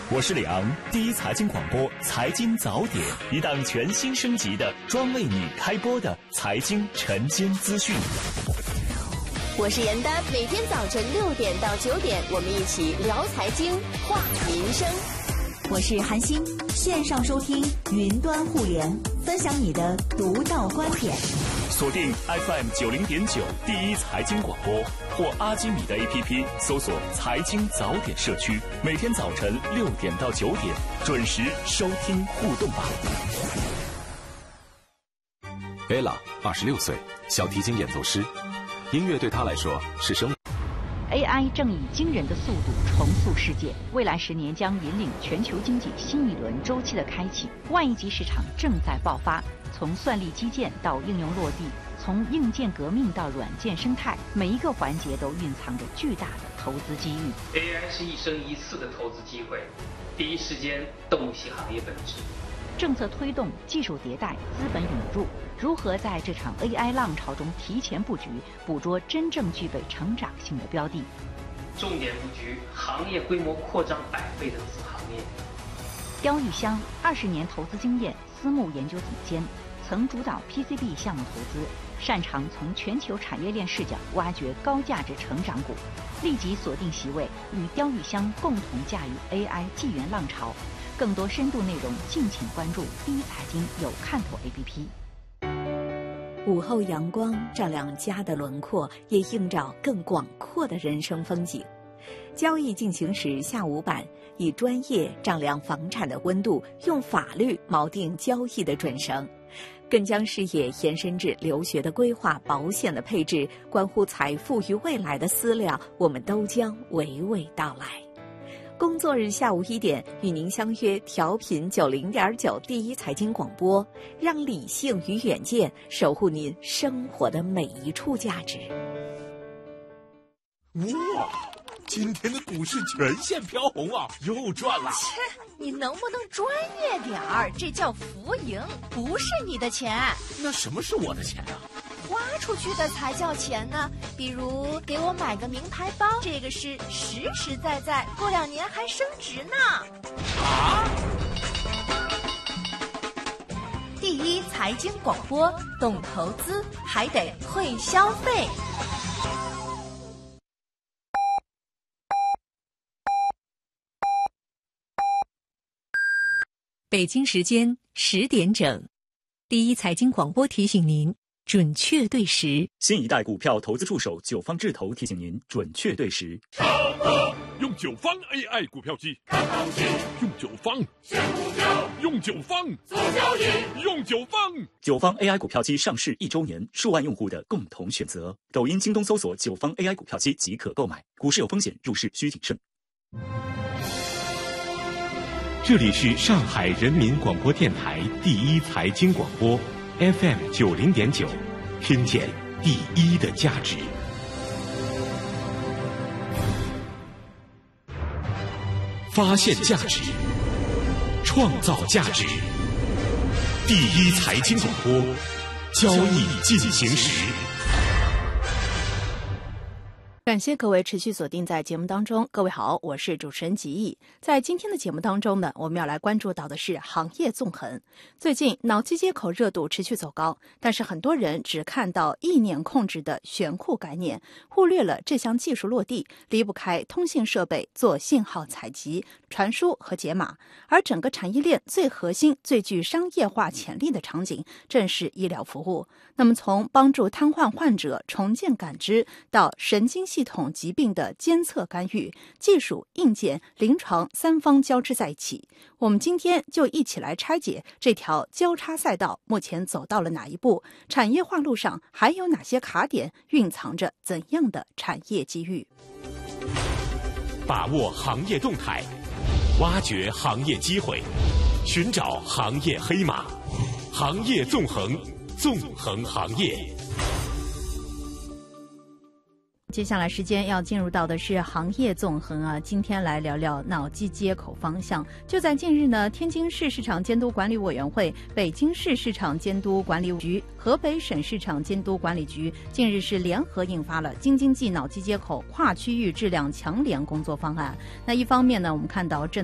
我是李昂，第一财经广播财经早点，一档全新升级的专为你开播的财经晨间资讯。 我是严丹，每天早晨6点到9点，我们一起聊财经，话民生。 我是韩星，线上收听，云端互联，分享你的独到观点。 锁定 FM 90.9第一财经广播或阿基米的 APP， 搜索财经早点社区，每天早晨6点到9点准时收听互动吧。 Ella 26岁，小提琴演奏师，音乐对她来说是生活。 AI 正以惊人的速度重塑世界，未来10年将引领全球经济新一轮周期的开启。万亿级市场正在爆发，从算力基建到应用落地，从硬件革命到软件生态，每一个环节都蕴藏着巨大的投资机遇。 AI 是一生一次的投资机会，第一时间洞悉行业本质。 政策推动、技术迭代、资本涌入，如何在这场 AI 浪潮中提前布局，捕捉真正具备成长性的标的？ 重点布局行业规模扩张100倍的子行业。 刁玉香20年投资经验，私募研究总监，曾主导 PCB 项目投资，擅长从全球产业链视角挖掘高价值成长股。立即锁定席位，与刁玉香共同驾驭 AI 纪元浪潮。更多深度内容，敬请关注第一财经有看头 APP。 午后阳光照亮家的轮廓，也映照更广阔的人生风景。交易进行时下午版，以专业丈量房产的温度，用法律锚定交易的准绳，更将视野延伸至留学的规划、保险的配置，关乎财富与未来的思量，我们都将娓娓道来。工作日下午1点，与您相约调频90.9第一财经广播，让理性与远见守护您生活的每一处价值。 哇，今天的股市全线飘红啊，又赚了。 切，你能不能专业点儿？这叫浮盈，不是你的钱。 那什么是我的钱啊？ 花出去的才叫钱呢。比如给我买个名牌包，这个是实实在在，过2年还升值呢。 啊！ 第一财经广播，懂投资还得会消费。 北京时间10点整，第一财经广播提醒您准确对时。 新一代股票投资助手九方智投提醒您准确对时。 用九方 AI 股票机看行情，用九方选股票，用九方做交易，用九方。 九方 AI 股票机上市1周年，数万用户的共同选择。抖音、京东搜索九方 AI 股票机即可购买。股市有风险，入市需谨慎。 这里是上海人民广播电台第一财经广播 FM 90.9，听见第一的价值。发现价值，创造价值。第一财经广播，交易进行时。 感谢各位持续锁定在节目当中。各位好，我是主持人吉毅。在今天的节目当中呢，我们要来关注到的是行业纵横。最近脑机接口热度持续走高，但是很多人只看到意念控制的悬库概念，忽略了这项技术落地离不开通信设备做信号采集、传输和解码，而整个产业链最核心、最具商业化潜力的场景正是医疗服务。那么从帮助瘫痪患者重建感知到神经系统疾病的监测干预，技术、硬件、临床3方交织在一起。我们今天就一起来拆解这条交叉赛道目前走到了哪一步，产业化路上还有哪些卡点，蕴藏着怎样的产业机遇。 把握行业动态，挖掘行业机会，寻找行业黑马，行业纵横，纵横行业。 接下来时间要进入到的是行业纵横啊，今天来聊聊脑机接口方向。就在近日呢，天津市市场监督管理委员会、北京市市场监督管理局、河北省市场监督管理局近日是联合印发了京津冀脑机接口跨区域质量强联工作方案。那一方面呢，我们看到